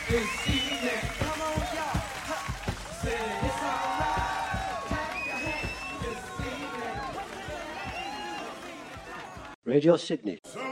this evening. Come on, y'all. Say it's alright. Clap your hands this evening. Radio Sydney.